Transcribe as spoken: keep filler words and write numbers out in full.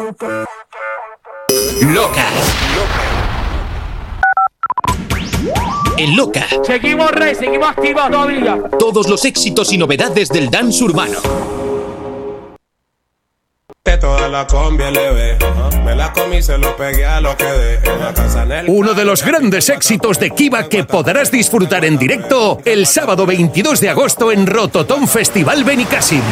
Loca. En Loca. Seguimos rey, seguimos activos todavía. Todos los éxitos y novedades del dance urbano. Toda la combi L V, me la comí, se lo pegué a lo que de en la casa en el... Uno de los grandes éxitos de Kiva que podrás disfrutar en directo el sábado veintidós de agosto en Rototom Festival Benicàssim.